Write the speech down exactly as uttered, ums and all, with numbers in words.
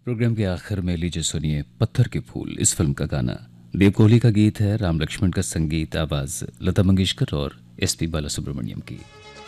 Programme के आखिर में लीजिए सुनिए पत्थर के फूल इस फिल्म का गाना। देव कोहली का गीत है, राम लक्ष्मण का संगीत, आवाज लता मंगेशकर और एस पी बालासुब्रमण्यम की।